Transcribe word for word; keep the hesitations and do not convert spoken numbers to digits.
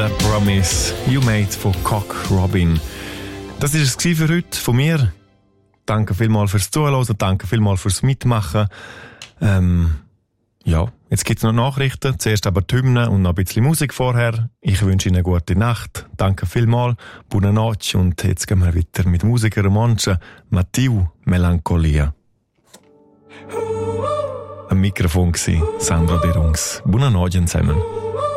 The Promise You Made von Cock Robin. Das war es für heute von mir. Danke vielmals fürs Zuhören, danke vielmals fürs Mitmachen. Ähm, ja, jetzt gibt es noch Nachrichten. Zuerst aber die Hymne und noch ein bisschen Musik vorher. Ich wünsche Ihnen eine gute Nacht. Danke vielmals. Buona notte. Und jetzt gehen wir weiter mit Musiker Romanche. Matthieu Melancholia. Am Mikrofon war Sandra De Rungs. Buona notte zusammen.